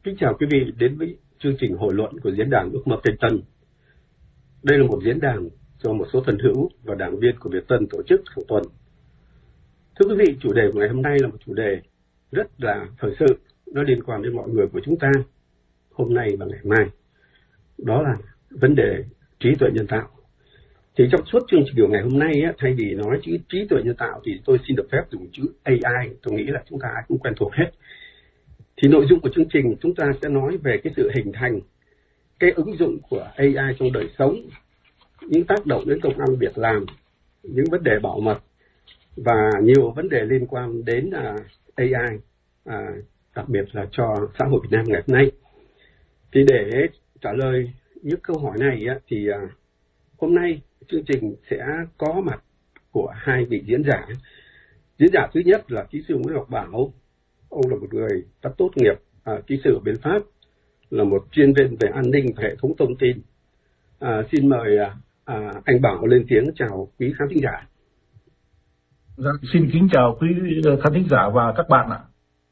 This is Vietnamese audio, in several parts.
Kính chào quý vị đến với chương trình hội luận của Diễn đàn Ước mơ Việt Tân. Đây là một diễn đàn do một số thân hữu và đảng viên của Việt Tân tổ chức hàng tuần. Thưa quý vị, chủ đề của ngày hôm nay là một chủ đề rất là thời sự, nó liên quan đến mọi người của chúng ta hôm nay và ngày mai. Đó là vấn đề trí tuệ nhân tạo. Thì trong suốt chương trình ngày hôm nay, thay vì nói chữ trí tuệ nhân tạo thì tôi xin được phép dùng chữ AI. Tôi nghĩ là chúng ta ai cũng quen thuộc hết. Thì nội dung của chương trình chúng ta sẽ nói về cái sự hình thành, cái ứng dụng của AI trong đời sống, những tác động đến công ăn việc làm, những vấn đề bảo mật và nhiều vấn đề liên quan đến AI, đặc biệt là cho xã hội Việt Nam ngày hôm nay. Thì để trả lời những câu hỏi này thì hôm nay chương trình sẽ có mặt của hai vị diễn giả. Diễn giả thứ nhất là kỹ sư Nguyễn Ngọc Bảo. Ông là một người đã tốt nghiệp kỹ sư ở bên Pháp, là một chuyên viên về an ninh và hệ thống thông tin. Xin mời anh Bảo lên tiếng chào quý khán thính giả. Xin kính chào quý khán thính giả và các bạn ạ.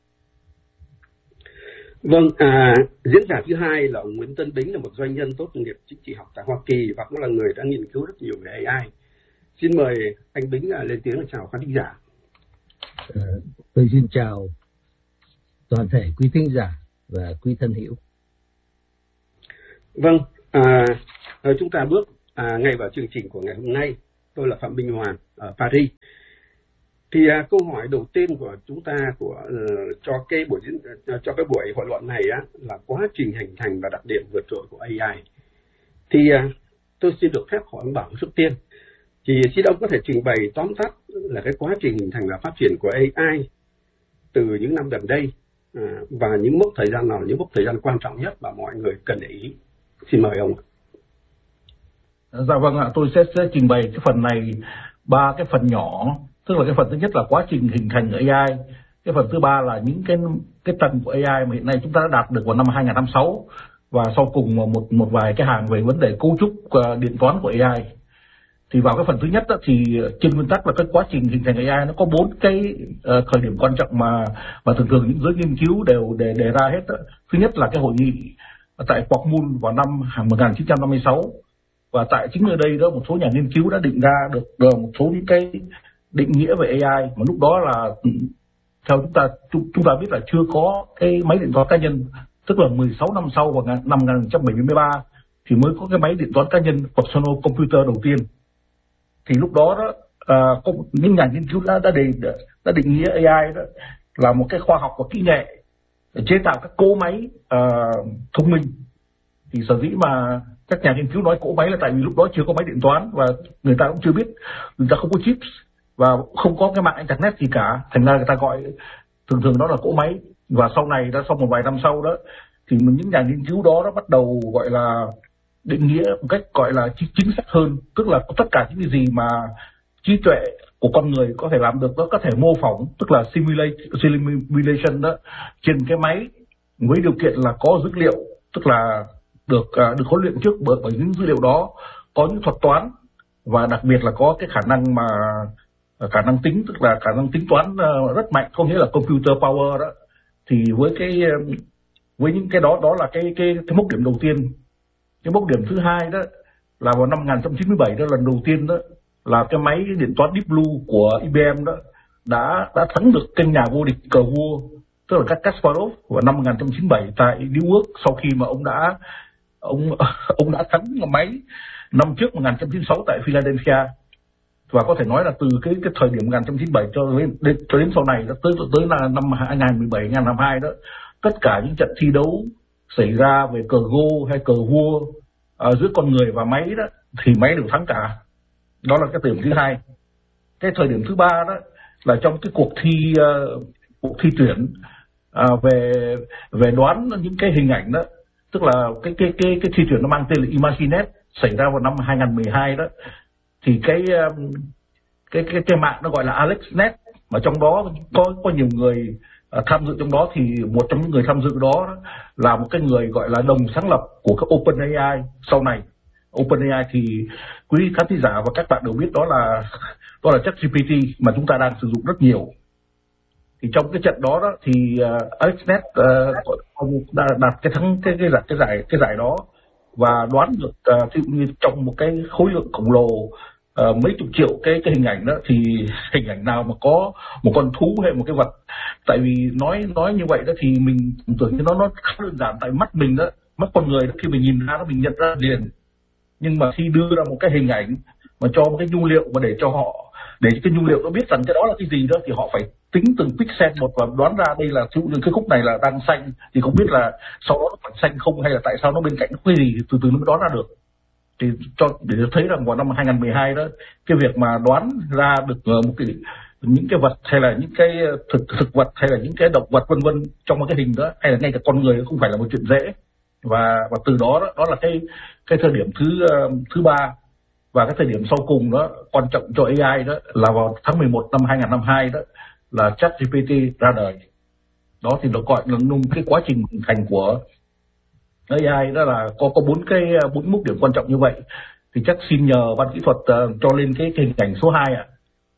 Vâng, diễn giả thứ hai là ông Nguyễn Tân Bính, là một doanh nhân tốt nghiệp chính trị học tại Hoa Kỳ và cũng là người đã nghiên cứu rất nhiều về AI. Xin mời anh Bính lên tiếng chào khán thính giả. Tôi xin chào toàn thể quý thính giả và quý thân hữu. Vâng, chúng ta bước ngay vào chương trình của ngày hôm nay. Tôi là Phạm Minh Hoàng ở Paris. Thì câu hỏi đầu tiên của chúng ta cho cái buổi hội luận này là quá trình hình thành và đặc điểm vượt trội của AI. Thì tôi xin được phép hỏi ông Bảo trước tiên. Thì xin ông có thể trình bày tóm tắt là cái quá trình hình thành và phát triển của AI từ những năm gần đây, và những mốc thời gian nào là những mốc thời gian quan trọng nhất mà mọi người cần để ý. Xin mời ông. Dạ vâng ạ, tôi sẽ trình bày cái phần này ba cái phần nhỏ. Tức là cái phần thứ nhất là quá trình hình thành AI. Cái phần thứ ba là những cái tầng của AI mà hiện nay chúng ta đã đạt được vào năm 2026. Và sau cùng một vài cái hàng về vấn đề cấu trúc điện toán của AI. Thì vào cái phần thứ nhất thì trên nguyên tắc là cái quá trình hình thành AI nó có 4 cái khởi điểm quan trọng mà thường thường những giới nghiên cứu đều đề ra hết. Thứ nhất là cái hội nghị tại Quạc-Mun vào năm 1956. Và tại chính nơi đây đó một số nhà nghiên cứu đã định ra được một số những cái định nghĩa về AI mà lúc đó là theo chúng ta biết là chưa có cái máy điện toán cá nhân, tức là 16 năm sau vào năm 1973 thì mới có cái máy điện toán cá nhân personal computer đầu tiên. Thì lúc đó có những nhà nghiên cứu đã định nghĩa AI đó là một cái khoa học và kỹ nghệ để chế tạo các cỗ máy thông minh. Thì sở dĩ mà các nhà nghiên cứu nói cỗ máy là tại vì lúc đó chưa có máy điện toán và người ta cũng chưa biết, người ta không có chips và không có cái mạng internet gì cả, thành ra người ta gọi thường đó là cỗ máy. Và sau này sau một vài năm sau đó thì những nhà nghiên cứu đó bắt đầu gọi là định nghĩa một cách gọi là chính xác hơn, tức là tất cả những cái gì mà trí tuệ của con người có thể làm được, nó có thể mô phỏng, tức là simulation đó trên cái máy với điều kiện là có dữ liệu, tức là được huấn luyện trước bởi những dữ liệu đó có những thuật toán và đặc biệt là có cái khả năng tính, tức là khả năng tính toán rất mạnh, có nghĩa là computer power đó. Thì với những cái đó là cái mốc điểm đầu tiên. Cái mốc điểm thứ hai đó là vào năm 1997 đó, lần đầu tiên đó là cái máy điện toán Deep Blue của IBM đó đã thắng được kênh nhà vô địch cờ vua, tức là Kasparov vào năm 1997 tại New York, sau khi mà ông đã thắng máy năm trước 1996 tại Philadelphia. Và có thể nói là từ cái thời điểm 1997 cho đến sau này tới là năm 2017 2022 đó, tất cả những trận thi đấu xảy ra về cờ go hay cờ vua giữa con người và máy đó thì máy đều thắng cả. Đó là cái thời điểm thứ hai. Cái thời điểm thứ ba đó là trong cái cuộc thi tuyển về đoán những cái hình ảnh đó, tức là cái thi tuyển nó mang tên là ImagiNet, xảy ra vào năm 2012 đó. Thì cái mạng nó gọi là AlexNet, mà trong đó có nhiều người tham dự trong đó. Thì một trong những người tham dự đó là một cái người gọi là đồng sáng lập của cái OpenAI sau này. OpenAI thì quý khán thính giả và các bạn đều biết đó là ChatGPT mà chúng ta đang sử dụng rất nhiều. Thì trong cái trận đó thì AlexNet ông đã đạt cái giải đó, và đoán được ví dụ như trong một cái khối lượng khổng lồ mấy chục triệu cái hình ảnh đó, thì hình ảnh nào mà có một con thú hay một cái vật. Tại vì nói như vậy đó thì mình tưởng như nó khá đơn giản, tại mắt mình đó, mắt con người đó, khi mình nhìn ra nó mình nhận ra liền. Nhưng mà khi đưa ra một cái hình ảnh mà cho một cái nhu liệu và để cái nhu liệu nó biết rằng cái đó là cái gì đó, thì họ phải tính từng pixel một và đoán ra đây là ví dụ như cái khúc này là đang xanh, thì không biết là sau đó nó còn xanh không, hay là tại sao nó bên cạnh có cái gì, từ từ nó mới đoán ra được. Thì để thấy rằng vào năm 2012 đó, cái việc mà đoán ra được những cái vật hay là những cái thực vật hay là những cái động vật vân vân trong một cái hình đó, hay là ngay cả con người, nó không phải là một chuyện dễ. Và từ đó là cái thời điểm thứ ba. Và cái thời điểm sau cùng đó quan trọng cho AI đó là vào tháng 11 năm 2022 đó, là ChatGPT ra đời. Đó thì nó gọi là cái quá trình hình thành của AI đó là có bốn mức điểm quan trọng như vậy. Thì chắc xin nhờ ban kỹ thuật cho lên cái hình ảnh số 2 ạ.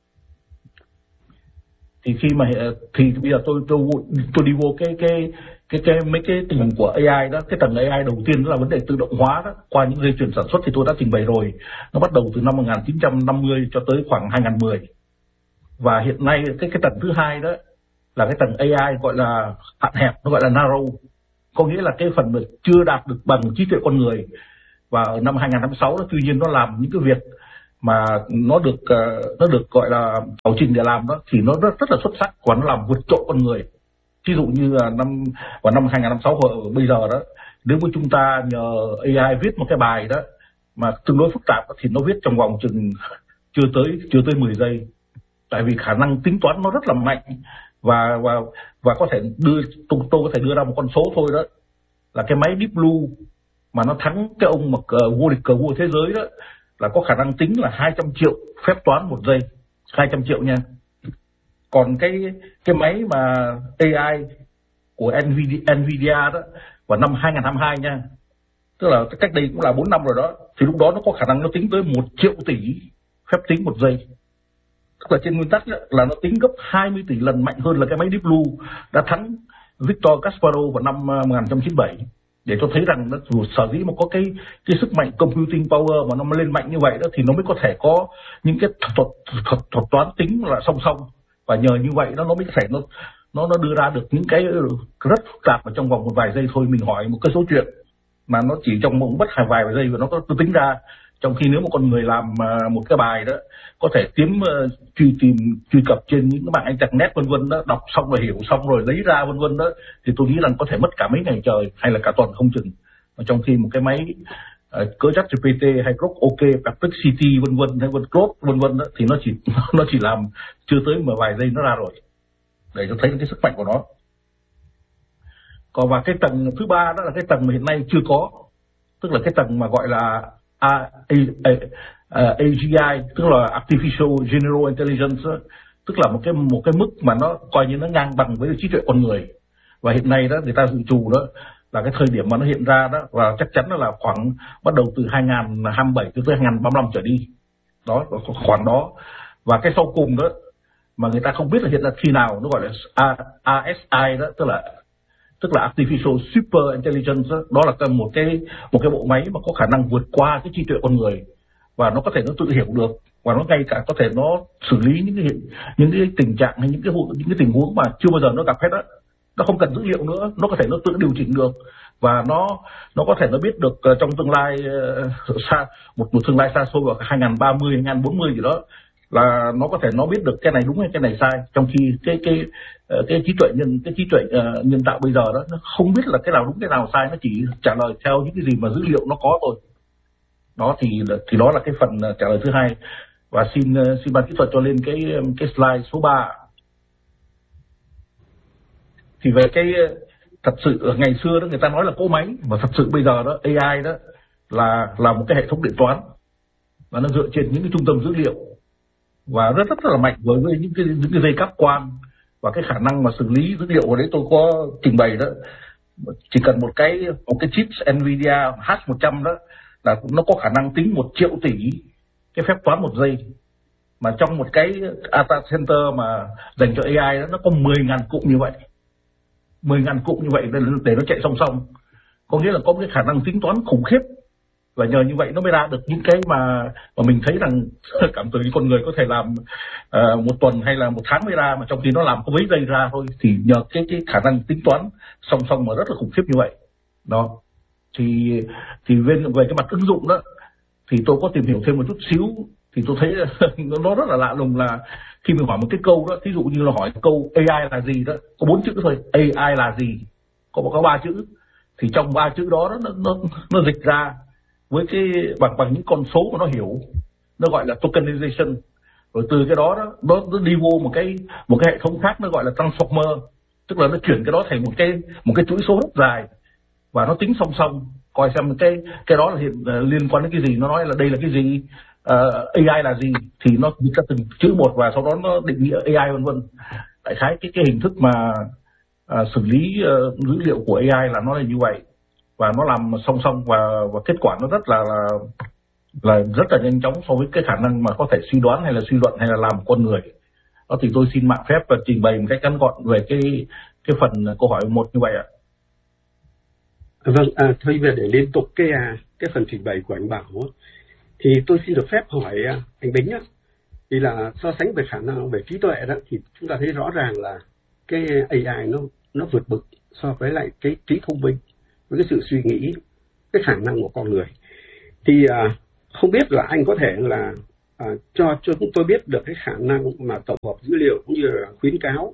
Thì thì bây giờ tôi đi vô mấy cái tầng của AI đó. Cái tầng AI đầu tiên đó là vấn đề tự động hóa đó, qua những dây chuyền sản xuất thì tôi đã trình bày rồi. Nó bắt đầu từ năm 1950 cho tới khoảng 2010. Và hiện nay cái tầng thứ hai đó là cái tầng AI gọi là hạn hẹp, nó gọi là narrow, có nghĩa là cái phần mà chưa đạt được bằng trí tuệ con người. Và ở năm 2006 đó, tuy nhiên nó làm những cái việc mà nó được gọi là giáo trình để làm đó, thì nó rất là xuất sắc và nó làm vượt trội con người. Ví dụ như là vào năm 2006 bây giờ đó, nếu mà chúng ta nhờ AI viết một cái bài đó mà tương đối phức tạp thì nó viết trong vòng chừng chưa tới 10 giây. Tại vì khả năng tính toán nó rất là mạnh, và có thể tôi có thể đưa ra một con số thôi đó, là cái máy Deep Blue mà nó thắng cái ông mà vô địch cờ vua thế giới đó, là có khả năng tính là 200 triệu phép toán một giây, 200 triệu nha. Còn cái máy mà AI của Nvidia đó vào năm 2022 nha, tức là cách đây cũng là 4 năm rồi đó, thì lúc đó nó có khả năng nó tính tới 1 triệu tỷ phép tính một giây. Tức là trên nguyên tắc là nó tính gấp 20 tỷ lần mạnh hơn là cái máy Deep Blue đã thắng Victor Kasparov vào năm 1997. Để cho thấy rằng nó sở dĩ mà có cái sức mạnh computing power mà nó lên mạnh như vậy đó, thì nó mới có thể có những cái thuật toán tính là song song. Và nhờ như vậy nó mới có thể nó đưa ra được những cái rất phức tạp ở trong vòng một vài giây thôi. Mình hỏi một cái số chuyện mà nó chỉ trong một bất vài giây và nó có tính ra. Trong khi nếu một con người làm một cái bài đó có thể truy cập trên những cái mạng internet vân vân đó, đọc xong rồi hiểu xong rồi lấy ra vân vân đó, thì tôi nghĩ rằng có thể mất cả mấy ngày trời hay là cả tuần không chừng. Trong khi một cái máy cỡ ChatGPT hay Grok OK, Perplexity vân vân hay Claude vân vân đó, thì nó chỉ làm chưa tới một vài giây nó ra rồi, để cho thấy cái sức mạnh của nó. Còn và cái tầng thứ ba đó là cái tầng mà hiện nay chưa có, tức là cái tầng mà gọi là AGI, tức là Artificial General Intelligence, tức là một cái mức mà nó coi như nó ngang bằng với trí tuệ con người. Và hiện nay đó người ta dự trù đó là cái thời điểm mà nó hiện ra đó, và chắc chắn là khoảng bắt đầu từ 2027 tới 2035 trở đi đó, khoảng đó. Và cái sau cùng đó mà người ta không biết là hiện ra khi nào, nó gọi là ASI đó, tức là Artificial Super Intelligence đó là một cái bộ máy mà có khả năng vượt qua cái trí tuệ con người, và nó có thể nó tự hiểu được, và nó ngay cả có thể nó xử lý những cái tình trạng hay những cái tình huống mà chưa bao giờ nó gặp hết đó. Nó không cần dữ liệu nữa, nó có thể nó tự điều chỉnh được, và nó có thể nó biết được trong tương lai một tương lai xa xôi vào 2030 2040 gì đó, là nó có thể nó biết được cái này đúng hay cái này sai. Trong khi cái trí tuệ nhân tạo bây giờ đó, nó không biết là cái nào đúng cái nào sai, nó chỉ trả lời theo những cái gì mà dữ liệu nó có thôi. Đó thì đó là cái phần trả lời thứ hai. Và xin ban kỹ thuật cho lên cái slide số 3. Thì về cái thật sự ngày xưa đó người ta nói là cỗ máy, mà thật sự bây giờ đó AI đó là một cái hệ thống điện toán, và nó dựa trên những cái trung tâm dữ liệu, và rất là mạnh với những cái dây cáp quang, và cái khả năng mà xử lý dữ liệu ở đấy tôi có trình bày đó. Chỉ cần một cái chip Nvidia H100 đó là nó có khả năng tính 1 triệu tỷ cái phép toán một giây. Mà trong một cái data center mà dành cho AI đó, nó có 10.000 cụm như vậy. 10.000 cụm như vậy để nó chạy song song, có nghĩa là có cái khả năng tính toán khủng khiếp, và nhờ như vậy nó mới ra được những cái mà mình thấy rằng cảm tưởng như con người có thể làm một tuần hay là một tháng mới ra, mà trong khi nó làm có mấy giây ra thôi, thì nhờ cái khả năng tính toán song song mà rất là khủng khiếp như vậy đó. Thì về cái mặt ứng dụng đó thì tôi có tìm hiểu thêm một chút xíu, thì tôi thấy nó rất là lạ lùng, là khi mình hỏi một cái câu đó, ví dụ như là hỏi câu AI là gì đó, có 4 chữ thôi, AI là gì, có 3 chữ, thì trong 3 chữ đó nó dịch ra với cái bằng những con số mà nó hiểu, nó gọi là tokenization, rồi từ cái đó nó đi vô một cái hệ thống khác, nó gọi là transformer, tức là nó chuyển cái đó thành một cái chuỗi số rất dài, và nó tính song song coi xem cái đó là liên quan đến cái gì, nó nói là đây là cái gì, AI là gì, thì nó dịch ra từng chữ một, và sau đó nó định nghĩa AI vân vân. Đại khái cái hình thức mà xử lý dữ liệu của AI là nó là như vậy, và nó làm song song, và kết quả nó rất là nhanh chóng so với cái khả năng mà có thể suy đoán hay là suy luận hay là làm con người. Đó thì tôi xin mạn phép và trình bày một cách ngắn gọn về cái phần câu hỏi 1 như vậy ạ. Vâng, thôi về để liên tục cái phần trình bày của anh Bảo thì tôi xin được phép hỏi anh Bính á, vì là so sánh về khả năng về trí tuệ đó, thì chúng ta thấy rõ ràng là cái AI nó vượt bậc so với lại cái trí thông minh, với cái sự suy nghĩ, cái khả năng của con người. Thì không biết là anh có thể là cho chúng tôi biết được cái khả năng mà tổng hợp dữ liệu cũng như là khuyến cáo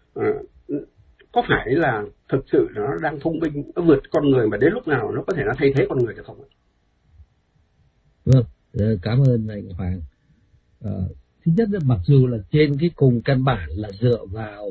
có phải là thực sự nó đang thông minh, nó vượt con người, mà đến lúc nào nó có thể nó thay thế con người được không ạ? Vâng, cảm ơn anh Hoàng. Thứ nhất là mặc dù là trên cái cùng căn bản là dựa vào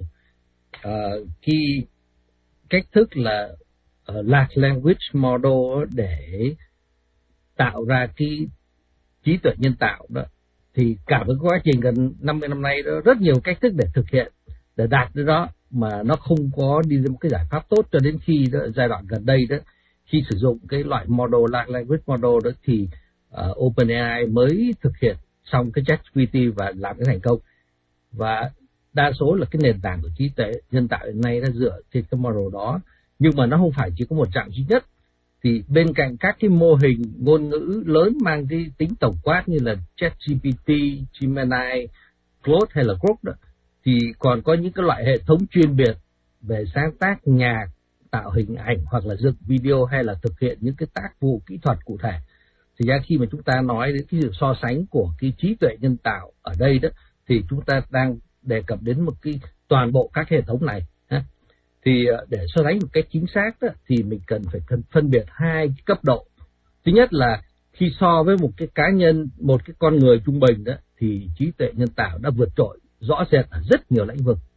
cái cách thức là large language model để tạo ra cái trí tuệ nhân tạo đó, thì cả một quá trình gần 50 năm nay đó, rất nhiều cách thức để thực hiện, để đạt đến đó, mà nó không có đi ra một cái giải pháp tốt, cho đến khi đó, giai đoạn gần đây đó, khi sử dụng cái loại model large language model đó, thì OpenAI mới thực hiện xong cái ChatGPT và làm cái thành công. Và đa số là cái nền tảng của trí tuệ nhân tạo hiện nay nó dựa trên cái model đó, nhưng mà nó không phải chỉ có một dạng duy nhất. Thì bên cạnh các cái mô hình ngôn ngữ lớn mang cái tính tổng quát như là ChatGPT, Gemini, Claude hay là Grok đó, thì còn có những cái loại hệ thống chuyên biệt về sáng tác nhạc, tạo hình ảnh hoặc là dựng video hay là thực hiện những cái tác vụ kỹ thuật cụ thể. Thì ra khi mà chúng ta nói đến cái sự so sánh của cái trí tuệ nhân tạo ở đây đó, thì chúng ta đang đề cập đến một cái toàn bộ các hệ thống này. Thì để so sánh một cách chính xác đó, thì mình cần phải phân biệt hai cái cấp độ. Thứ nhất là khi so với một cái cá nhân, một cái con người trung bình đó, thì trí tuệ nhân tạo đã vượt trội rõ rệt ở rất nhiều lĩnh vực.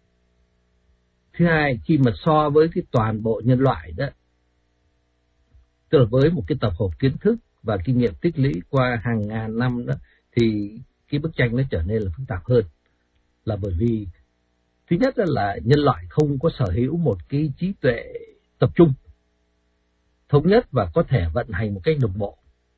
Thứ hai, khi mà so với cái toàn bộ nhân loại đó, tức là với một cái tập hợp kiến thức và kinh nghiệm tích lũy qua hàng ngàn năm đó, thì cái bức tranh nó trở nên là phức tạp hơn. Là bởi vì thứ nhất là nhân loại không có sở hữu một cái trí tuệ tập trung, thống nhất và có thể vận hành một cách đồng bộ.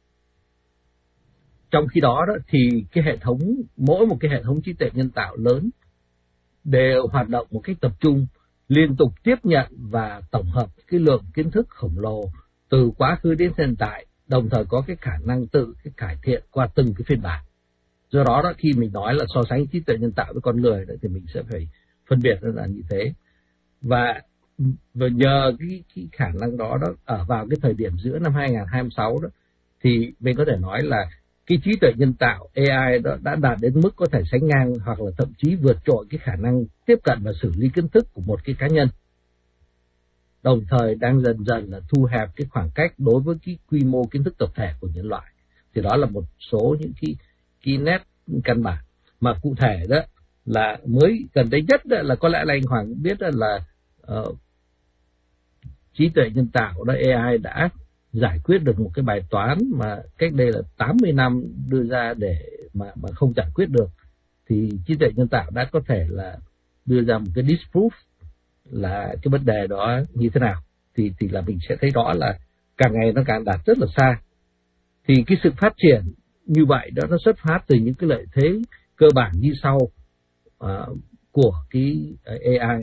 Trong khi đó, thì cái hệ thống, mỗi một cái hệ thống trí tuệ nhân tạo lớn đều hoạt động một cách tập trung, liên tục tiếp nhận và tổng hợp cái lượng kiến thức khổng lồ từ quá khứ đến hiện tại, đồng thời có cái khả năng tự cái cải thiện qua từng cái phiên bản. Do đó, khi mình nói là so sánh trí tuệ nhân tạo với con người đó, thì mình sẽ phải phân biệt là như thế. Và nhờ cái khả năng đó ở vào cái thời điểm giữa năm 2026 đó, thì mình có thể nói là cái trí tuệ nhân tạo AI đó đã đạt đến mức có thể sánh ngang hoặc là thậm chí vượt trội cái khả năng tiếp cận và xử lý kiến thức của một cái cá nhân, đồng thời đang dần dần là thu hẹp cái khoảng cách đối với cái quy mô kiến thức tập thể của nhân loại. Thì đó là một số những cái nét căn bản. Mà cụ thể đó là mới gần đây nhất đó, là có lẽ là anh Hoàng cũng biết đó, là trí tuệ nhân tạo đó, AI đã giải quyết được một cái bài toán mà cách đây là 80 năm đưa ra để mà không giải quyết được. Thì trí tuệ nhân tạo đã có thể là đưa ra một cái disproof là cái vấn đề đó như thế nào. Thì là mình sẽ thấy rõ là càng ngày nó càng đạt rất là xa. Thì cái sự phát triển như vậy đó, nó xuất phát từ những cái lợi thế cơ bản như sau của cái AI.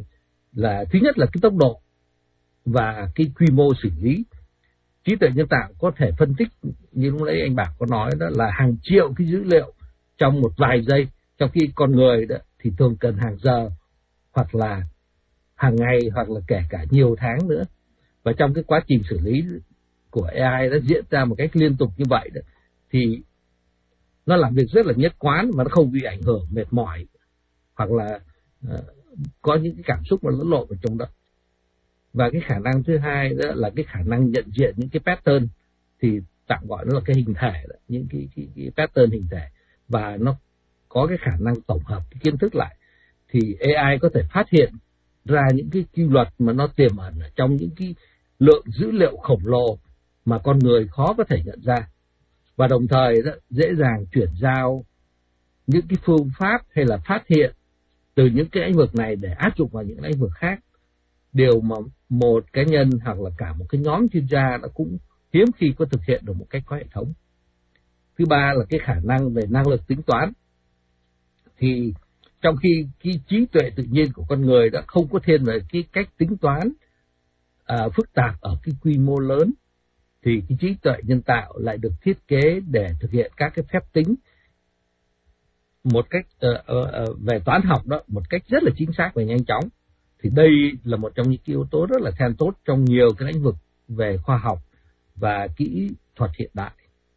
là thứ nhất là cái tốc độ và cái quy mô xử lý. Trí tuệ nhân tạo có thể phân tích như lúc nãy anh Bảo có nói đó là hàng triệu cái dữ liệu trong một vài giây, trong khi con người đó thì thường cần hàng giờ hoặc là hàng ngày hoặc là kể cả nhiều tháng nữa. Và trong cái quá trình xử lý của AI nó diễn ra một cách liên tục như vậy đó, thì nó làm việc rất là nhất quán mà nó không bị ảnh hưởng mệt mỏi hoặc là có những cái cảm xúc mà lẫn lộn ở trong đó. Và cái khả năng thứ hai đó là cái khả năng nhận diện những cái pattern, thì tạm gọi nó là cái hình thể đó, những cái pattern hình thể, và nó có cái khả năng tổng hợp cái kiến thức lại, thì AI có thể phát hiện ra những cái quy luật mà nó tiềm ẩn ở trong những cái lượng dữ liệu khổng lồ mà con người khó có thể nhận ra, và đồng thời đó, dễ dàng chuyển giao những cái phương pháp hay là phát hiện từ những cái lĩnh vực này để áp dụng vào những lĩnh vực khác. Điều mà một cá nhân hoặc là cả một cái nhóm chuyên gia nó cũng hiếm khi có thực hiện được một cách có hệ thống. Thứ ba là cái khả năng về năng lực tính toán. Thì trong khi cái trí tuệ tự nhiên của con người đã không có thêm về cái cách tính toán phức tạp ở cái quy mô lớn, thì cái trí tuệ nhân tạo lại được thiết kế để thực hiện các cái phép tính một cách về toán học đó một cách rất là chính xác và nhanh chóng. Thì đây là một trong những yếu tố rất là then chốt trong nhiều cái lĩnh vực về khoa học và kỹ thuật hiện đại.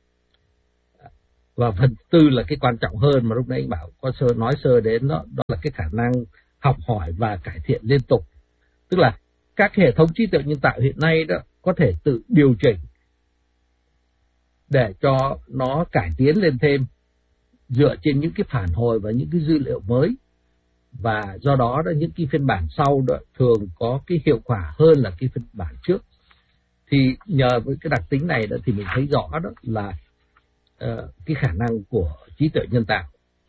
Và phần tư là cái quan trọng hơn mà lúc nãy anh Bảo có nói sơ đến đó là cái khả năng học hỏi và cải thiện liên tục. Tức là các hệ thống trí tuệ nhân tạo hiện nay đó có thể tự điều chỉnh để cho nó cải tiến lên thêm dựa trên những cái phản hồi và những cái dữ liệu mới, và do đó những cái phiên bản sau đó thường có cái hiệu quả hơn là cái phiên bản trước. Thì nhờ với cái đặc tính này đó thì mình thấy rõ đó là cái khả năng của trí tuệ nhân tạo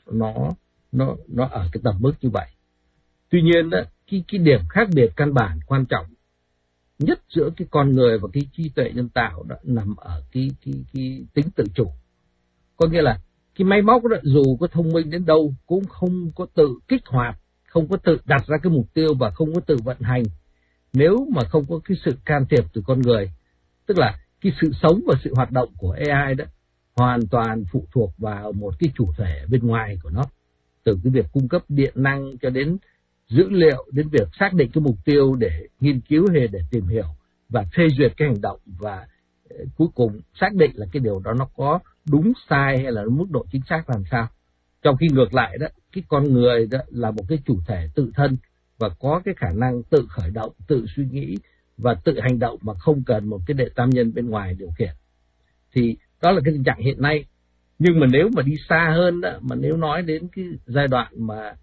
nó ở cái tầm mức như vậy. Tuy nhiên đó, cái điểm khác biệt căn bản quan trọng nhất giữa cái con người và cái trí tuệ nhân tạo đó nằm ở cái tính tự chủ. Có nghĩa là cái máy móc đó dù có thông minh đến đâu cũng không có tự kích hoạt, không có tự đặt ra cái mục tiêu và không có tự vận hành nếu mà không có cái sự can thiệp từ con người. Tức là cái sự sống và sự hoạt động của AI đó hoàn toàn phụ thuộc vào một cái chủ thể bên ngoài của nó, từ cái việc cung cấp điện năng cho đến dữ liệu, đến việc xác định cái mục tiêu để nghiên cứu hay để tìm hiểu và phê duyệt cái hành động, và cuối cùng xác định là cái điều đó nó có đúng sai hay là mức độ chính xác làm sao. Trong khi ngược lại đó, cái con người đó là một cái chủ thể tự thân và có cái khả năng tự khởi động, tự suy nghĩ và tự hành động mà không cần một cái đệ tam nhân bên ngoài điều khiển. Thì đó là cái tình trạng hiện nay. Nhưng mà nếu mà đi xa hơn đó, mà nếu nói đến cái giai đoạn mà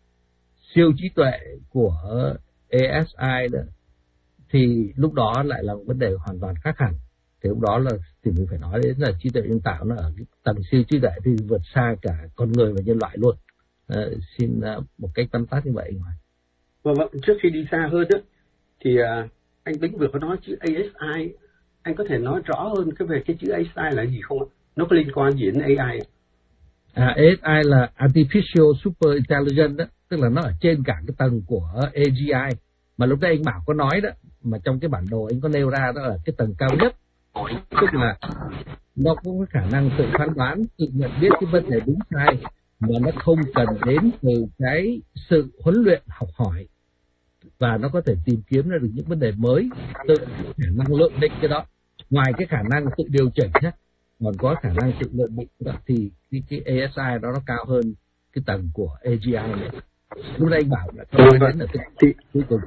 siêu trí tuệ của ASI đó, thì lúc đó lại là một vấn đề hoàn toàn khác hẳn. Thì lúc đó là thì mình phải nói đến là trí tuệ nhân tạo nó ở cái tầng siêu trí tuệ thì vượt xa cả con người và nhân loại luôn. Xin một cách tóm tắt như vậy. Vâng, trước khi đi xa hơn đó, thì anh Bính vừa có nói chữ ASI, anh có thể nói rõ hơn về cái chữ ASI là gì không ạ? Nó có liên quan gì đến AI ạ? ASI là Artificial Super Intelligence đó, tức là nó ở trên cả cái tầng của AGI mà lúc nãy anh Bảo có nói đó, mà trong cái bản đồ anh có nêu ra đó là cái tầng cao nhất. Tức là nó có khả năng tự phán đoán, tự nhận biết cái vấn đề đúng sai mà nó không cần đến từ cái sự huấn luyện học hỏi, và nó có thể tìm kiếm ra được những vấn đề mới, tự khả năng lượng định cái đó. Ngoài cái khả năng tự điều chỉnh nhé, còn có khả năng tự lượng định đó, thì cái ASI đó nó cao hơn cái tầng của AGI này. Lúc đây anh Bảo là nói đến là cái cuối cùng.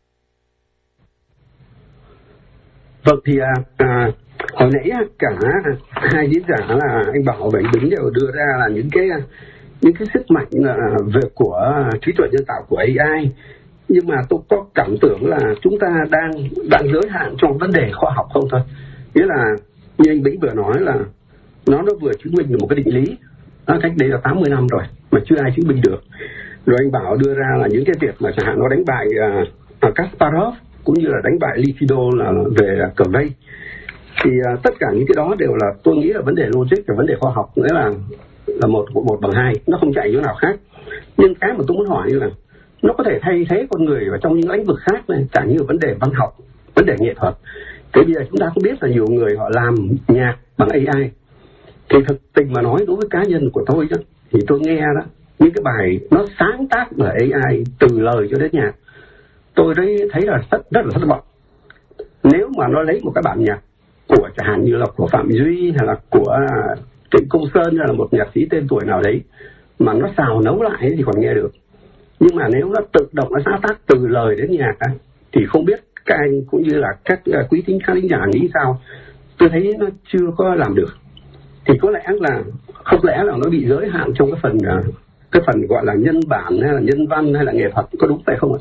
Vâng, thì hồi nãy cả hai diễn giả là anh Bảo và anh Bính đều đưa ra là những cái sức mạnh về của trí tuệ nhân tạo của AI. Nhưng mà tôi có cảm tưởng là chúng ta đang giới hạn trong vấn đề khoa học không thôi. Nghĩa là như anh Bính vừa nói là nó vừa chứng minh được một cái định lý, nó cách đây là 80 năm rồi mà chưa ai chứng minh được. Rồi anh Bảo đưa ra là những cái việc mà chẳng hạn nó đánh bại Kasparov cũng như là đánh bại Likido là về cờ vây. Thì tất cả những cái đó đều là tôi nghĩ là vấn đề logic và vấn đề khoa học, nghĩa là một bằng hai, nó không chạy chỗ nào khác. Nhưng cái mà tôi muốn hỏi là nó có thể thay thế con người vào trong những lĩnh vực khác này, chẳng như vấn đề văn học, vấn đề nghệ thuật. Thế bây giờ chúng ta cũng biết là nhiều người họ làm nhạc bằng AI. Thì thực tình mà nói, đối với cá nhân của tôi đó, thì tôi nghe đó, những cái bài nó sáng tác bởi AI từ lời cho đến nhạc, tôi thấy là rất là thất vọng. Nếu mà nó lấy một cái bản nhạc của chẳng hạn như là của Phạm Duy hay là của Trịnh Công Sơn hay là một nhạc sĩ tên tuổi nào đấy mà nó xào nấu lại thì còn nghe được. Nhưng mà nếu nó tự động nó sáng tác từ lời đến nhạc thì không biết các anh cũng như là các quý khán giả nghĩ sao. Tôi thấy nó chưa có làm được. Thì có lẽ là không lẽ là nó bị giới hạn trong cái phần gọi là nhân bản hay là nhân văn hay là nghệ thuật, có đúng vậy không ạ?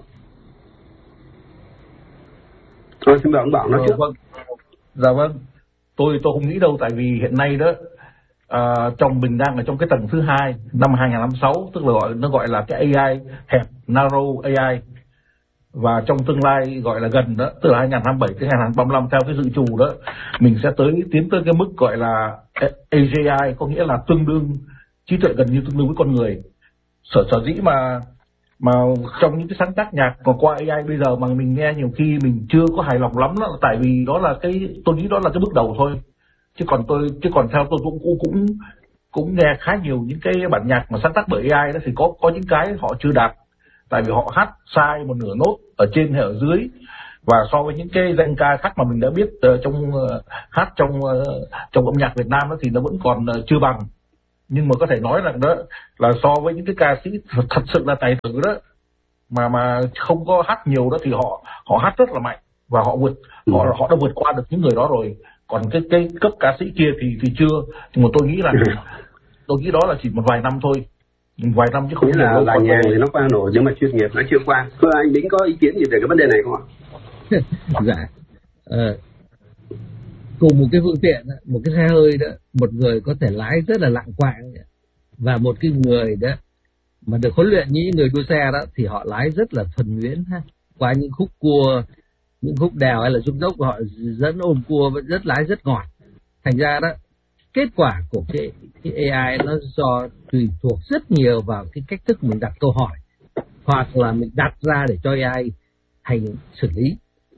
Thôi xin mời ông Bảo nói trước. Vâng. Dạ vâng, tôi không nghĩ đâu, tại vì hiện nay đó trong mình đang ở trong cái tầng thứ 2 năm 2056, tức là nó gọi là cái AI hẹp, narrow AI, và trong tương lai gọi là gần đó, tức là 2027 tới 2035 theo cái dự trù đó, mình sẽ tiến tới cái mức gọi là AGI, có nghĩa là tương đương trí tuệ gần như tương đương với con người. Sở dĩ mà trong những cái sáng tác nhạc còn qua AI bây giờ mà mình nghe nhiều khi mình chưa có hài lòng lắm đó, tại vì đó là tôi nghĩ đó là cái bước đầu thôi. Chứ còn theo tôi cũng nghe khá nhiều những cái bản nhạc mà sáng tác bởi AI đó, thì có những cái họ chưa đạt, tại vì họ hát sai một nửa nốt ở trên hay ở dưới, và so với những cái danh ca khác mà mình đã biết hát trong âm nhạc Việt Nam đó, thì nó vẫn còn chưa bằng. Nhưng mà có thể nói rằng đó là so với những cái ca sĩ thật sự là tài tử đó mà không có hát nhiều đó, thì họ hát rất là mạnh và họ đã vượt qua được những người đó rồi. Còn cái cấp ca sĩ kia thì chưa. Nhưng mà tôi nghĩ đó là chỉ một vài năm thôi, vài năm chứ không nhiều. Là nhạc thì nó qua nổi nhưng mà chuyên nghiệp nó chưa qua. Anh Bính có ý kiến gì về cái vấn đề này không ạ? Dạ. Cùng một cái phương tiện, một cái xe hơi đó, một người có thể lái rất là lạng quạng, và một cái người đó mà được huấn luyện như những người đua xe đó thì họ lái rất là thuần nhuyễn qua những khúc cua, những khúc đèo hay là dốc dốc, họ dẫn ôm cua vẫn lái rất ngọt. Thành ra đó, kết quả của cái AI nó do tùy thuộc rất nhiều vào cái cách thức mình đặt câu hỏi, hoặc là mình đặt ra để cho AI hành xử lý.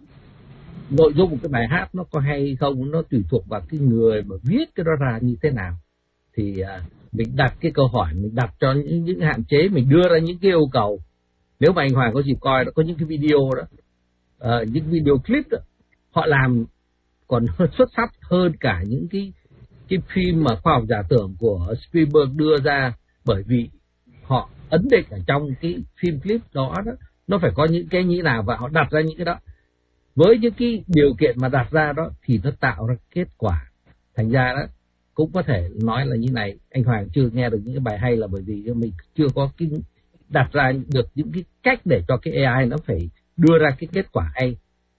Nội dung của cái bài hát nó có hay hay không, nó tùy thuộc vào cái người mà viết cái đó ra như thế nào. Thì mình đặt cái câu hỏi, mình đặt cho những hạn chế, mình đưa ra những cái yêu cầu. Nếu mà anh Hoàng có dịp coi, nó có những cái video đó, những video clip đó, họ làm còn xuất sắc hơn cả những cái phim mà khoa học giả tưởng của Spielberg đưa ra, bởi vì họ ấn định ở trong cái phim clip đó nó phải có những cái như nào, và họ đặt ra những cái đó. Với những cái điều kiện mà đặt ra đó thì nó tạo ra kết quả. Thành ra đó cũng có thể nói là như này, anh Hoàng chưa nghe được những cái bài hay là bởi vì mình chưa có cái đặt ra được những cái cách để cho cái AI nó phải đưa ra cái kết quả hay.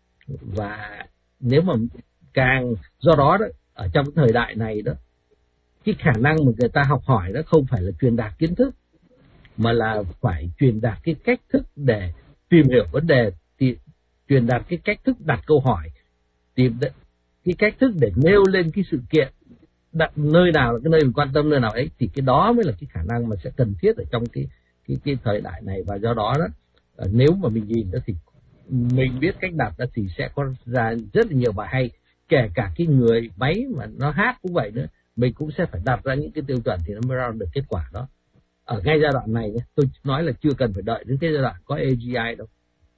Và nếu mà càng do đó ở trong cái thời đại này đó, cái khả năng mà người ta học hỏi đó không phải là truyền đạt kiến thức, mà là phải truyền đạt cái cách thức để tìm hiểu vấn đề, truyền đạt cái cách thức đặt câu hỏi, tìm cái cách thức để nêu lên cái sự kiện, đặt nơi nào là cái nơi mình quan tâm, nơi nào ấy, thì cái đó mới là cái khả năng mà sẽ cần thiết ở trong cái thời đại này. Và do đó nếu mà mình nhìn đó thì mình biết cách đặt đó thì sẽ có ra rất là nhiều bài hay, kể cả cái người máy mà nó hát cũng vậy nữa, mình cũng sẽ phải đặt ra những cái tiêu chuẩn thì nó mới ra được kết quả đó. Ở ngay giai đoạn này nhé, tôi nói là chưa cần phải đợi đến cái giai đoạn có AGI đâu.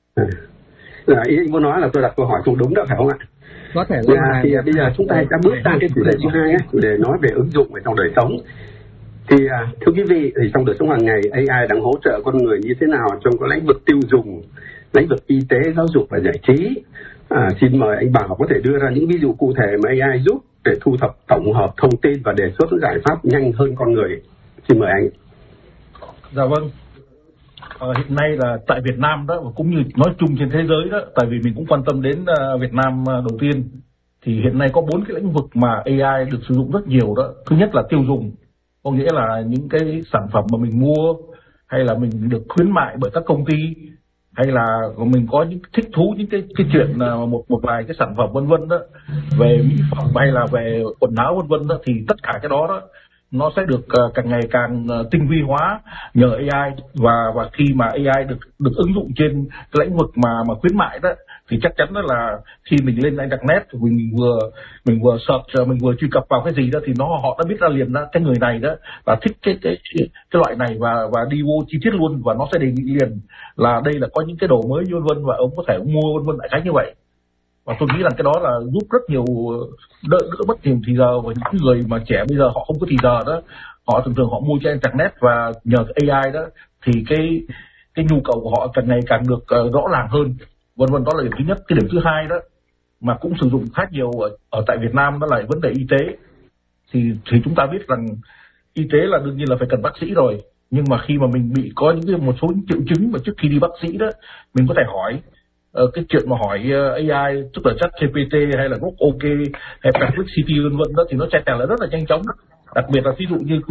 Ý anh muốn nói là tôi đặt câu hỏi không đúng đâu phải không ạ? Có thể là thì bây giờ chúng ta đã bước sang cái chủ đề thứ hai, chủ đề nói về ứng dụng ở trong đời sống. Thì thưa quý vị, thì trong đời sống hàng ngày AI đang hỗ trợ con người như thế nào trong các lĩnh vực tiêu dùng, lĩnh vực y tế, giáo dục và giải trí. Xin mời anh Bảo có thể đưa ra những ví dụ cụ thể mà AI giúp để thu thập tổng hợp thông tin và đề xuất giải pháp nhanh hơn con người. Xin mời anh. Dạ vâng. Hiện nay là tại Việt Nam đó, và cũng như nói chung trên thế giới đó, tại vì mình cũng quan tâm đến Việt Nam đầu tiên, thì hiện nay có 4 cái lĩnh vực mà AI được sử dụng rất nhiều đó. Thứ nhất là tiêu dùng, có nghĩa là những cái sản phẩm mà mình mua hay là mình được khuyến mại bởi các công ty, hay là mình có những thích thú những cái chuyện một vài cái sản phẩm vân vân đó, về mỹ phẩm hay là về quần áo vân vân đó, thì tất cả cái đó nó sẽ được càng ngày càng tinh vi hóa nhờ AI. Và khi mà AI được ứng dụng trên cái lĩnh vực mà khuyến mại đó, thì chắc chắn đó là khi mình lên internet, mình vừa search, mình vừa truy cập vào cái gì đó, thì họ đã biết ra liền đó cái người này đó và thích cái loại này, và đi vô chi tiết luôn, và nó sẽ đề nghị liền là đây là có những cái đồ mới vân vân, và ông có thể mua vân vân, đại khái như vậy. Và tôi nghĩ rằng cái đó là giúp rất nhiều, đỡ mất nhiều thì giờ. Và những người mà trẻ bây giờ họ không có thì giờ đó, họ thường họ mua trên internet, và nhờ cái AI đó thì cái nhu cầu của họ càng ngày càng được rõ ràng hơn, vân vân. Đó là điểm thứ nhất. Cái điểm thứ hai đó mà cũng sử dụng khá nhiều ở tại Việt Nam, đó là vấn đề y tế. Thì chúng ta biết rằng y tế là đương nhiên là phải cần bác sĩ rồi, nhưng mà khi mà mình bị có một số triệu chứng mà trước khi đi bác sĩ đó, mình có thể hỏi cái chuyện mà hỏi AI, tức là ChatGPT hay là OK hay Perplexity vân vân đó, thì nó sẽ trả lời rất là nhanh chóng. Đặc biệt là ví dụ như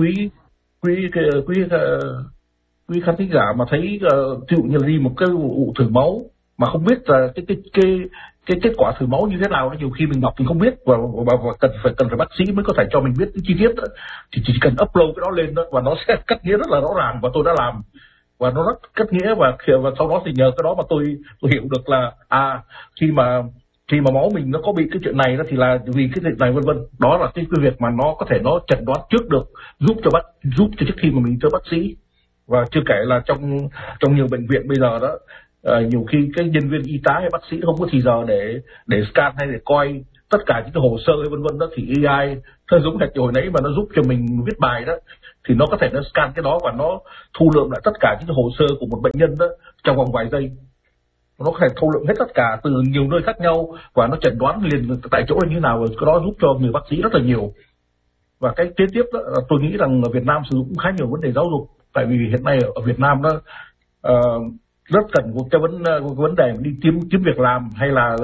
quý khán thính giả mà thấy ví dụ như là đi một cái vụ thử máu mà không biết là cái kết quả thử máu như thế nào, nhiều khi mình đọc mình không biết, và cần phải bác sĩ mới có thể cho mình biết cái chi tiết đó. Thì chỉ cần upload cái đó lên đó, và nó sẽ cắt nghĩa rất là rõ ràng, và tôi đã làm và nó rất cắt nghĩa, và sau đó thì nhờ cái đó mà tôi hiểu được là khi mà máu mình nó có bị cái chuyện này đó thì là vì cái chuyện này vân vân. Đó là cái việc mà nó có thể nó chẩn đoán trước được, giúp cho trước khi mà mình tới bác sĩ. Và chưa kể là trong nhiều bệnh viện bây giờ đó, nhiều khi cái nhân viên y tá hay bác sĩ không có thì giờ để scan hay để coi tất cả những cái hồ sơ hay vân vân đó, thì AI nó giống hệt hồi nãy mà nó giúp cho mình viết bài đó, thì nó có thể nó scan cái đó và nó thu lượm lại tất cả những cái hồ sơ của một bệnh nhân đó trong vòng vài giây. Nó có thể thu lượm hết tất cả từ nhiều nơi khác nhau, và nó chẩn đoán liền tại chỗ như thế nào, rồi cái đó giúp cho người bác sĩ rất là nhiều. Và cái kế tiếp đó, tôi nghĩ rằng ở Việt Nam sử dụng khá nhiều vấn đề giáo dục, tại vì hiện nay ở Việt Nam đó rất cần một cái vấn đề đi kiếm việc làm, hay là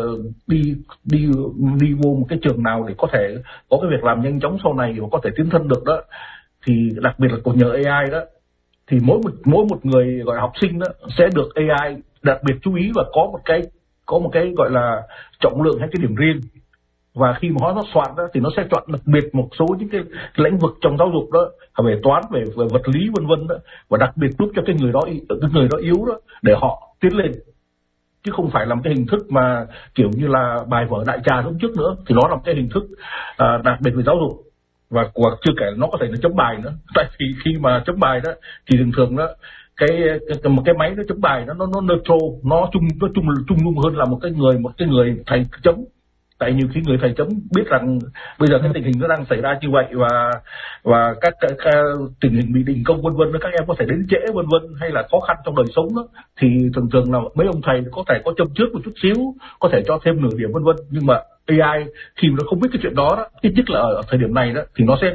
đi vô một cái trường nào để có thể có cái việc làm nhanh chóng sau này và có thể tiến thân được đó. Thì đặc biệt là của nhờ AI đó, thì mỗi một người gọi là học sinh đó sẽ được AI đặc biệt chú ý, và có một cái gọi là trọng lượng hay cái điểm riêng. Và khi mà nó soạn đó thì nó sẽ chọn đặc biệt một số những cái lĩnh vực trong giáo dục đó, về toán, về vật lý vân vân đó, và đặc biệt giúp cho cái người đó yếu đó để họ tiến lên, chứ không phải là một cái hình thức mà kiểu như là bài vở đại trà giống trước nữa. Thì nó là một cái hình thức đặc biệt về giáo dục. Và chưa kể nó có thể là chấm bài nữa, tại vì khi mà chấm bài đó thì thường đó một cái máy nó chấm bài nó neutral, nó trung dung hơn là một cái người thầy chấm. Tại nhiều khi người thầy chấm biết rằng bây giờ cái tình hình nó đang xảy ra như vậy, và các tình hình bị đình công vân vân, các em có thể đến trễ vân vân, hay là khó khăn trong đời sống đó, thì thường là mấy ông thầy có thể có châm trước một chút xíu, có thể cho thêm nửa điểm vân vân. Nhưng mà AI khi mà nó không biết cái chuyện đó, ít nhất là ở thời điểm này đó, thì nó sẽ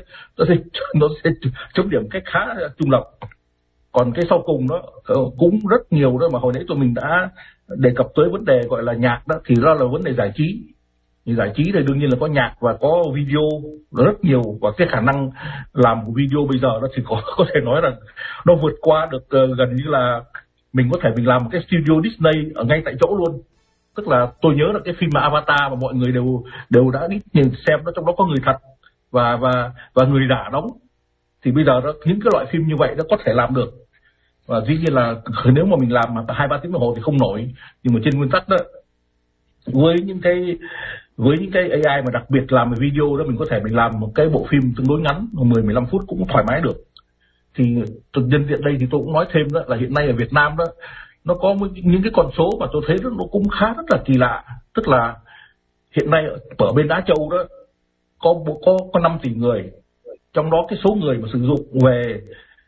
chấm điểm cách khá trung lập. Còn cái sau cùng đó cũng rất nhiều đó, mà hồi nãy tụi mình đã đề cập tới vấn đề gọi là nhạc đó, thì đó là vấn đề giải trí. Giải trí thì đương nhiên là có nhạc và có video rất nhiều, và cái khả năng làm một video bây giờ đó thì có thể nói là nó vượt qua được gần như là mình có thể mình làm một cái studio Disney ở ngay tại chỗ luôn. Tức là tôi nhớ là cái phim mà Avatar mà mọi người đều đã đi nhìn xem đó, trong đó có người thật và người giả đóng. Thì bây giờ đó, những cái loại phim như vậy nó có thể làm được. Và dĩ nhiên là nếu mà mình làm 2-3 tiếng đồng hồ thì không nổi, nhưng mà trên nguyên tắc đó, với những cái AI mà đặc biệt làm về video đó, mình làm một cái bộ phim tương đối ngắn 10-15 phút cũng thoải mái được. Thì nhân tiện đây thì tôi cũng nói thêm đó là hiện nay ở Việt Nam đó, nó có những cái con số mà tôi thấy nó cũng rất là kỳ lạ. Tức là hiện nay ở bên Á Châu đó có 5 tỷ người, trong đó cái số người mà sử dụng về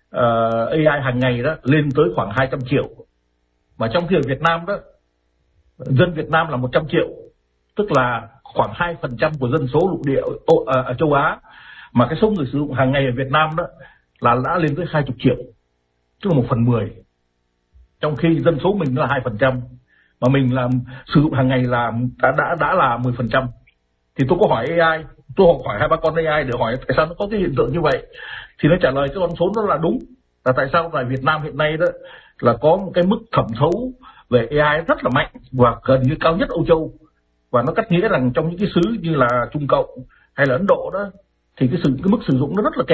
AI hàng ngày đó lên tới khoảng 200 triệu. Mà trong khi ở Việt Nam đó, dân Việt Nam là 100 triệu, tức là khoảng 2% của dân số lục địa ở châu Á. Mà cái số người sử dụng hàng ngày ở Việt Nam đó là đã lên tới 20 triệu, tức là 1/10. Trong khi dân số mình là 2%, mà mình làm sử dụng hàng ngày là đã là 10%. Thì tôi có hỏi AI, tôi hỏi 2-3 con AI để hỏi tại sao nó có cái hiện tượng như vậy. Thì nó trả lời cái con số đó là đúng, là tại sao tại Việt Nam hiện nay đó là có một cái mức thẩm thấu về AI rất là mạnh và gần như cao nhất Âu Châu. Và nó cắt nghĩa rằng trong những cái xứ như là Trung Cộng hay là Ấn Độ đó, thì cái mức sử dụng nó rất là kém.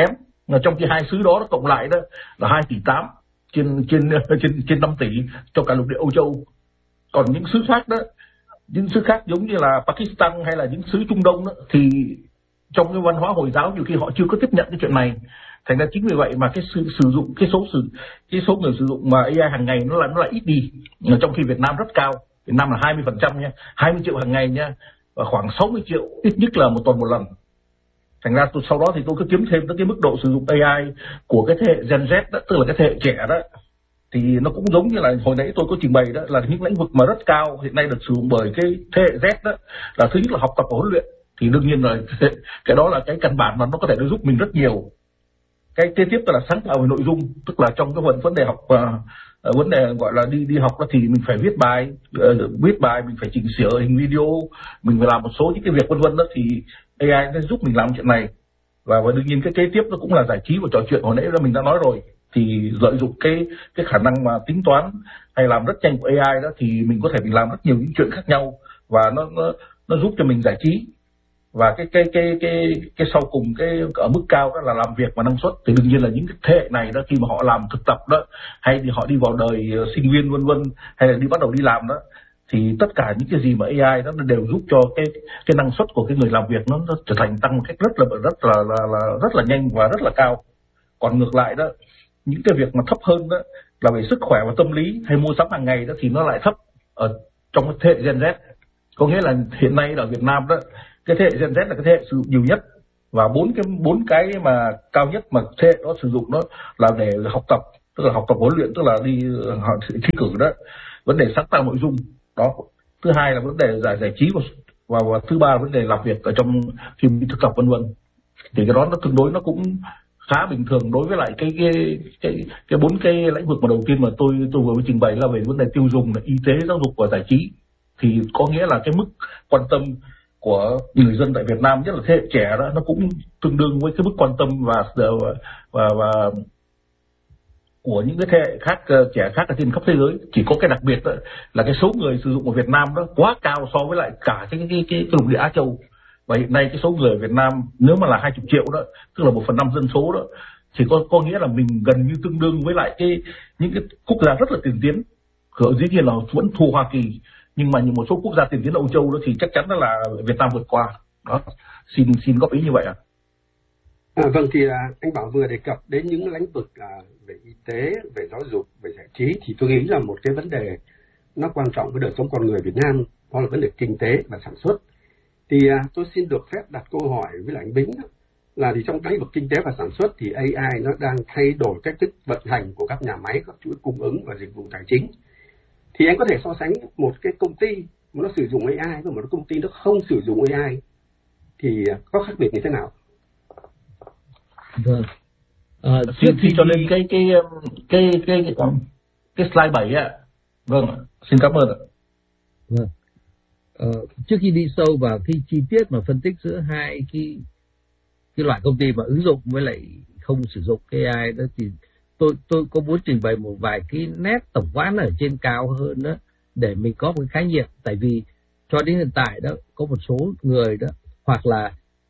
trong khi hai xứ đó nó cộng lại đó là 2,8 tỷ trên 5 tỷ cho cả lục địa Âu Châu. Còn những xứ khác đó, những xứ khác giống như là Pakistan hay là những xứ Trung Đông đó, thì trong cái văn hóa Hồi giáo nhiều khi họ chưa có tiếp nhận cái chuyện này. Thành ra chính vì vậy mà cái sử dụng cái số người sử dụng mà AI hàng ngày nó là ít đi. Trong khi Việt Nam rất cao, Việt Nam là 20% nha, 20 triệu hàng ngày nha, và khoảng 60 triệu ít nhất là một tuần một lần. Thành ra sau đó thì tôi cứ kiếm thêm tới cái mức độ sử dụng AI của cái thế hệ Gen Z đó, tức là cái thế hệ trẻ đó, thì nó cũng giống như là hồi nãy tôi có trình bày đó, là những lĩnh vực mà rất cao hiện nay được sử dụng bởi cái thế hệ Z đó, là thứ nhất là học tập và huấn luyện. Thì đương nhiên là cái đó là cái căn bản mà nó có thể nó giúp mình rất nhiều. Cái kế tiếp là sáng tạo về nội dung, tức là trong cái vấn đề học, vấn đề gọi là đi học đó, thì mình phải viết bài, mình phải chỉnh sửa hình video, mình phải làm một số những cái việc vân vân đó, thì AI sẽ giúp mình làm chuyện này. Và đương nhiên cái kế tiếp nó cũng là giải trí và trò chuyện, hồi nãy là mình đã nói rồi. Thì lợi dụng cái khả năng mà tính toán hay làm rất nhanh của AI đó, thì mình có thể mình làm rất nhiều những chuyện khác nhau, và nó giúp cho mình giải trí. Và cái sau cùng cái ở mức cao đó là làm việc và năng suất. Thì đương nhiên là những cái thế hệ này đó, khi mà họ làm thực tập đó, hay thì họ đi vào đời sinh viên vân vân, hay là bắt đầu đi làm đó, thì tất cả những cái gì mà AI đó nó đều giúp cho cái năng suất của cái người làm việc nó trở thành tăng một cách rất là nhanh và rất là cao. Còn ngược lại đó, những cái việc mà thấp hơn đó là về sức khỏe và tâm lý hay mua sắm hàng ngày đó, thì nó lại thấp ở trong cái thế hệ Gen Z. Có nghĩa là hiện nay ở Việt Nam đó, cái thế hệ Gen Z là cái thế hệ sử dụng nhiều nhất, và bốn cái mà cao nhất mà thế hệ đó sử dụng đó là để học tập, tức là học tập huấn luyện, tức là đi thi cử đó, vấn đề sáng tạo nội dung đó, thứ hai là vấn đề giải trí, và thứ ba là vấn đề làm việc ở trong khi đi thực tập vân vân. Thì cái đó nó tương đối nó cũng khá bình thường đối với lại cái bốn cái lĩnh vực mà đầu tiên mà tôi vừa mới trình bày là về vấn đề tiêu dùng, là y tế, giáo dục và giải trí. Thì có nghĩa là cái mức quan tâm của người dân tại Việt Nam, nhất là thế hệ trẻ đó, nó cũng tương đương với cái mức quan tâm và của những cái thế hệ khác, trẻ khác ở trên khắp thế giới. Chỉ có cái đặc biệt đó là cái số người sử dụng ở Việt Nam đó quá cao so với lại cả cái lục địa Á Châu. Và hiện nay cái số người ở Việt Nam nếu mà là 20 triệu đó, tức là 1/5 dân số đó, thì có nghĩa là mình gần như tương đương với lại những cái quốc gia rất là tiên tiến. Dĩ nhiên là vẫn thua Hoa Kỳ, nhưng mà một số quốc gia tiên tiến Âu Châu đó thì chắc chắn là Việt Nam vượt qua. Đó, xin góp ý như vậy ạ. Vâng, thì anh Bảo vừa đề cập đến những lĩnh vực về y tế, về giáo dục, về giải trí, thì tôi nghĩ là một cái vấn đề nó quan trọng với đời sống con người Việt Nam, đó là vấn đề kinh tế và sản xuất. Thì tôi xin được phép đặt câu hỏi với lại anh Bính là thì trong lĩnh vực kinh tế và sản xuất thì AI nó đang thay đổi cách thức vận hành của các nhà máy, các chuỗi cung ứng và dịch vụ tài chính. Thì anh có thể so sánh một cái công ty mà nó sử dụng AI với một công ty nó không sử dụng AI thì có khác biệt như thế nào? Vâng. Trước khi cho lên cái slide 7 ạ. Vâng, xin cảm ơn ạ. Vâng. Trước khi đi sâu vào cái chi tiết mà phân tích giữa hai cái loại công ty mà ứng dụng với lại không sử dụng AI đó, thì tôi có muốn trình bày một vài cái nét tổng quát ở trên cao hơn đó, để mình có một khái niệm. Tại vì cho đến hiện tại đó, có một số người đó hoặc là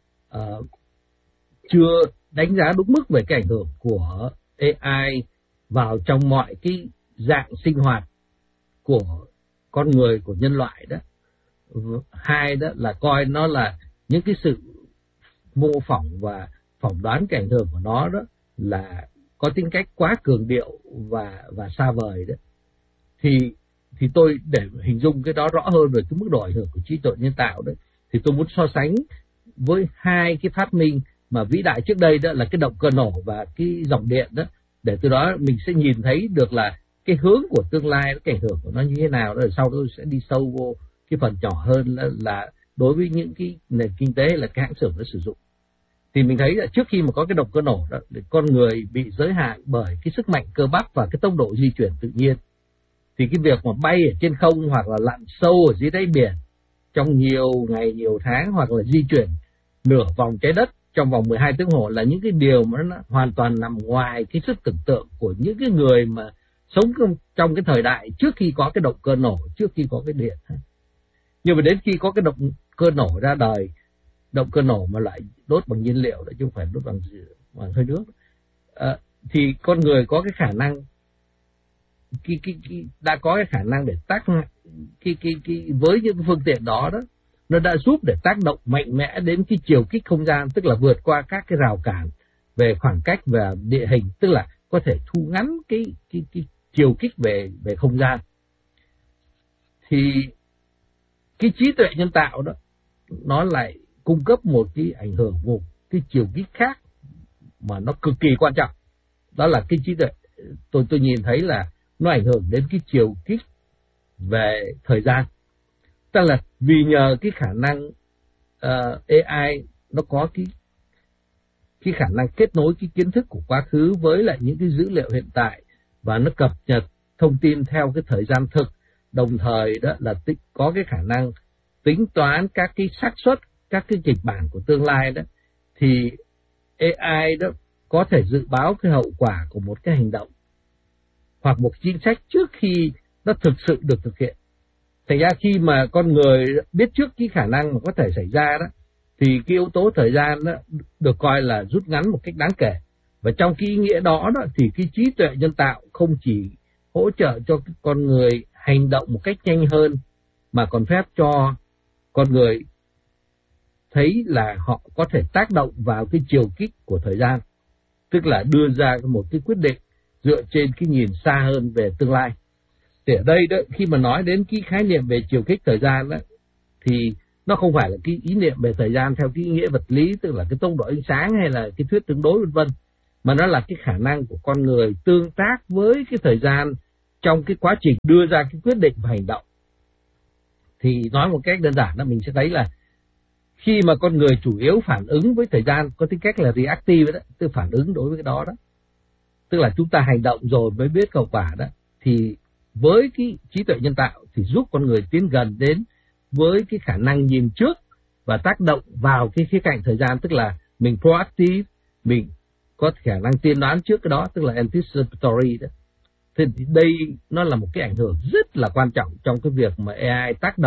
chưa đánh giá đúng mức về cái ảnh hưởng của AI vào trong mọi cái dạng sinh hoạt của con người, của nhân loại đó. Hai đó là coi nó là những cái sự mô phỏng và phỏng đoán cái ảnh hưởng của nó đó là có tính cách quá cường điệu và xa vời đó. Thì tôi để hình dung cái đó rõ hơn về cái mức độ ảnh hưởng của trí tuệ nhân tạo đó, thì tôi muốn so sánh với hai cái phát minh mà vĩ đại trước đây, đó là cái động cơ nổ và cái dòng điện đó, để từ đó mình sẽ nhìn thấy được là cái hướng của tương lai, cái ảnh hưởng của nó như thế nào. Rồi sau tôi sẽ đi sâu vô cái phần nhỏ hơn là đối với những cái nền kinh tế là cái hãng xưởng nó sử dụng. Thì mình thấy là trước khi mà có cái động cơ nổ đó, con người bị giới hạn bởi cái sức mạnh cơ bắp và cái tốc độ di chuyển tự nhiên. Thì cái việc mà bay ở trên không hoặc là lặn sâu ở dưới đáy biển trong nhiều ngày, nhiều tháng, hoặc là di chuyển nửa vòng trái đất trong vòng 12 tiếng hồ là những cái điều mà nó hoàn toàn nằm ngoài cái sức tưởng tượng của những cái người mà sống trong cái thời đại trước khi có cái động cơ nổ, trước khi có cái điện. Nhưng mà đến khi có cái động cơ nổ ra đời, động cơ nổ mà lại đốt bằng nhiên liệu đó, chứ không phải đốt bằng hơi nước, thì con người có cái khả năng đã có cái khả năng để với những phương tiện đó nó đã giúp để tác động mạnh mẽ đến cái chiều kích không gian, tức là vượt qua các cái rào cản về khoảng cách và địa hình, tức là có thể thu ngắn cái chiều kích về không gian. Thì cái trí tuệ nhân tạo đó nó lại cung cấp một cái ảnh hưởng, một cái chiều kích khác mà nó cực kỳ quan trọng. Đó là cái trí tuệ tôi nhìn thấy là nó ảnh hưởng đến cái chiều kích về thời gian. Tức là vì nhờ cái khả năng AI nó có cái khả năng kết nối cái kiến thức của quá khứ với lại những cái dữ liệu hiện tại, và nó cập nhật thông tin theo cái thời gian thực, đồng thời đó là có cái khả năng tính toán các cái xác suất, các cái kịch bản của tương lai đó, thì AI đó có thể dự báo cái hậu quả của một cái hành động hoặc một chính sách trước khi nó thực sự được thực hiện. Thành ra khi mà con người biết trước cái khả năng mà có thể xảy ra đó, thì cái yếu tố thời gian đó được coi là rút ngắn một cách đáng kể. Và trong cái ý nghĩa đó thì cái trí tuệ nhân tạo không chỉ hỗ trợ cho con người hành động một cách nhanh hơn, mà còn phép cho con người thấy là họ có thể tác động vào cái chiều kích của thời gian, tức là đưa ra một cái quyết định dựa trên cái nhìn xa hơn về tương lai. Thì ở đây đó, khi mà nói đến cái khái niệm về chiều kích thời gian đó, thì nó không phải là cái ý niệm về thời gian theo cái ý nghĩa vật lý, tức là cái tốc độ ánh sáng hay là cái thuyết tương đối vân vân, mà nó là cái khả năng của con người tương tác với cái thời gian trong cái quá trình đưa ra cái quyết định và hành động. Thì nói một cách đơn giản đó, mình sẽ thấy là khi mà con người chủ yếu phản ứng với thời gian, có tính cách là reactive đó, tức phản ứng đối với cái đó, tức là chúng ta hành động rồi mới biết hậu quả đó, thì với cái trí tuệ nhân tạo thì giúp con người tiến gần đến với cái khả năng nhìn trước và tác động vào cái khía cạnh thời gian, tức là mình proactive, mình có khả năng tiên đoán trước cái đó, tức là anticipatory đó. Thì đây nó là một cái ảnh hưởng rất là quan trọng trong cái việc mà AI tác động